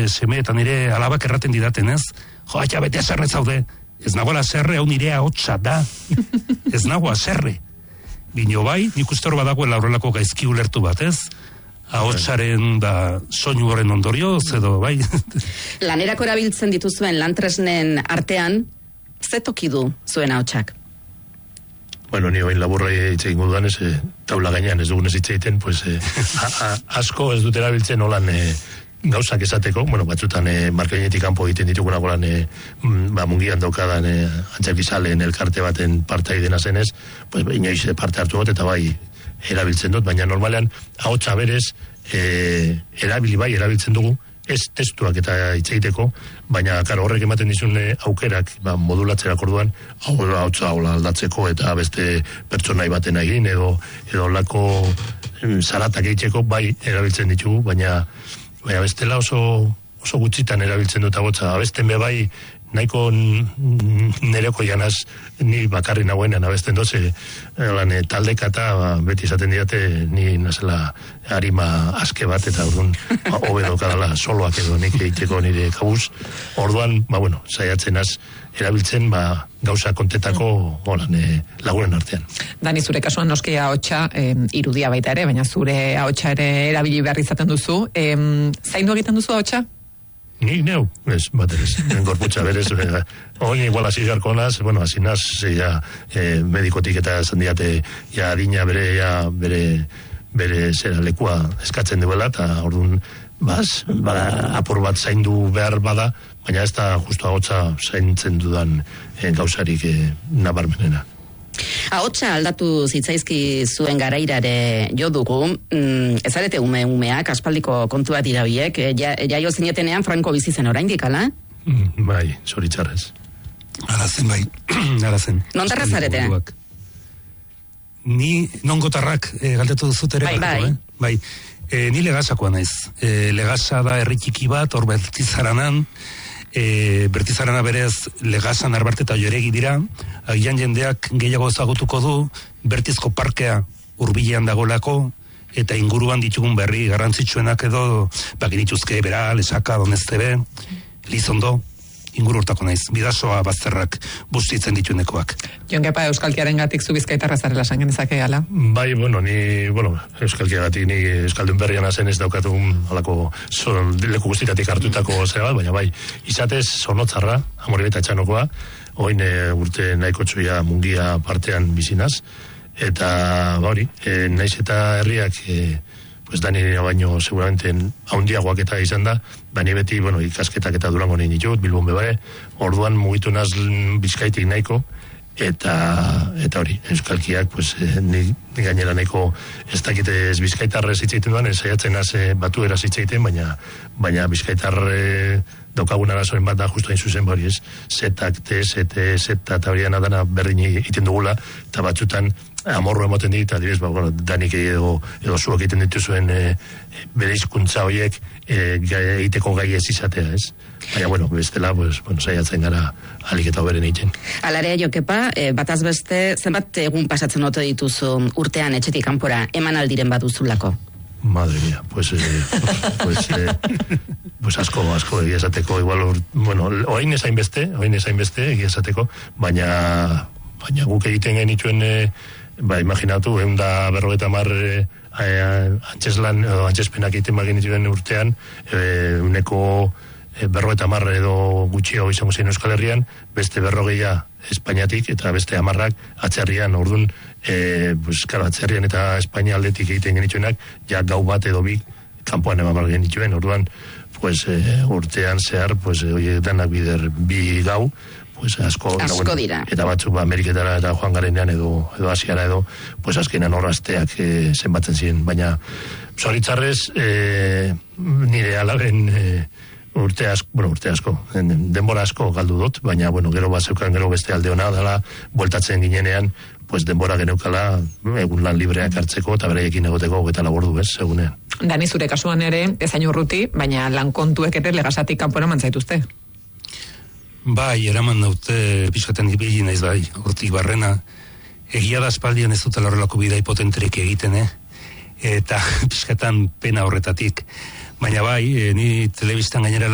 seme eta nire alabak erraten didaten, ez? Jo, aita bete zerre zaude. Ez nagoela zerre, hau nire ahotsa da. Ez nagoa zerre. Bino bai, nik uste hor badagoela horrelako gaizki ulertu bat, ez? Ahotsaren da soinu horren ondorioz, edo bai. Lanerako erabiltzen dituzuen lantresnen artean, ze toki du zuen ahotsak? Bueno, ni oin laburra hitz egingo dudan, taula gainean ez dugunez hitz egiten, pues, asko ez dut erabiltzen holan gauzak esateko, bueno, batzutan markainetik kanpo egiten ditugunak holan mungian daukadan antzerkizaleen elkarte baten partaidena zenez, pues, inoiz parte hartu dut, eta bai erabiltzen dut, baina normalean ahotsa berez erabiltzen dugu, ez testuak eta hitz egiteko, baina karo horrek ematen dizun aukerak modulatzerak orduan, ahotsa aldatzeko eta beste pertsonai baten egin edo lako zaratak egiteko bai erabiltzen ditugu, baina bestela oso gutxitan erabiltzen dut ahotsa, abesten be bai nahiko nereko janaz ni bakarri nagoenan abesten doze taldeka eta beti izaten diate ni nazela harima aske bat eta orduan hobedo kadala soloak edo nik egiteko nire kabuz orduan, bueno, saiatzen az erabiltzen gauza kontetako lagunen artean. Dani, zure kasuan noski ahotsa irudia baita ere, baina zure ahotsa ere erabili behar izaten duzu. Zaindu egiten duzu ahotsa? Ni neu, ez, baterez, gorputza berez, oin igual hasi garko naz, bueno, hasi naz, medikotik eta esan diate, adina bere zera lekua eskatzen duela, eta orduan, apur bat zaindu behar bada, baina ez da justu ahotsa zaintzen dudan gauzarik nabarmenena. Ahotsa aldatu zitzaizki zuen garairare jo dugu, ezarete umeak, aspaldiko kontua dira biek, jaio zinetenean Franco bizi zen oraindik, ala? Bai, zoritzarrez. Arazen, bai, arazen. Nondarra zarete? Ni nongotarrak galdetu duzut ere. Bai. Ni legasakoa naiz. Legasa da herri txiki bat, hor Bertizaranan, Bertizarana berez Legasan, Arbarte eta Lloregi dira, agian jendeak gehiago ezagutuko du, Bertizko parkea hurbilean dagolako, eta inguruan ditugun berri garrantzitsuenak edo, genituzke Bera, Lesaka, Doneztebe, Lizondo, inguru hortako naiz, Bidasoa, Bazterrak, bustitzen dituenekoak. Jon Kepa, euskalkiaren gatik zu Bizkaitarra zarela sangen ezake gala? Bai, euskalkiagatik ni euskaldun berrian azen ez daukatun alako leku guztitatik hartutako zera bat, baina bai, izatez Zornotzarra, Amoribeta Etxanokoa, oin urte nahiko txuia mungia partean bizinaz, eta hori, naiz eta herriak pues Dani baino seguramente haundiagoak eta izan da, baina beti, ikasketak eta Durango nien ditut, Bilbon bebare, orduan mugitu naz Bizkaitik nahiko, eta hori, euskalkiak, pues, ni gainera nahiko ez dakite ez Bizkaitarrez hitzeiten duan, ez saiatzen naz batu eraz hitzeiten, baina Bizkaitarre daukagun arazoen bat da justu hain zuzen bari, ez? Zetak, zeta eta horian adana berdin egiten dugula, eta batzutan amorro emoten dit, adibidez, Danik edo zuak egiten dituzuen bere hizkuntza horiek egiteko gai ez izatea, ez? Baina, bestela, saiatzen gara alik eta hoberen egiten. Alare, Jokepa, bataz beste, zenbat egun pasatzen ote dituzu urtean etxetik kanpora eman aldiren bat duzulako? Madre mía, pues asko egia esateko, igual, oain ezain beste, egia esateko, baina guk egiten genituen, imaginatu, 150 antzespenak egiten genituen urtean, uneko 50 edo gutxiago izango zen Euskal Herrian, beste 40 Espainiatik eta beste 10 atzerrian, orduan, atzerrian eta Espainia aldetik egiten genituenak, ja gau bat edo bi kanpoan eman genituen, orduan, urtean zehar, danak bider bi gau, asko dira. Eta batzuk Ameriketara eta joan garenean edo Asiara edo, azkenan horrazteak zenbatzen ziren, baina zoritzarrez nire alaben urte asko, denbora asko galdu dut, baina gero bazeukan gero beste alde hona dela, bueltatzen ginenean, denbora geneukala egun lan libreak hartzeko eta bereiekin egoteko 24 ordu, ez, egunean. Dani, zure kasuan ere, ezain urruti, baina lan kontuek ere Legasatik kanpora mantzaituzte. Bai, eraman daute pixkaten ibili naiz bai, hortik barrena, egia da aspaldian ez dutela horrelako bidai potenterik egiten, eta pixkatan pena horretatik. Baina bai, ni telebistan gainera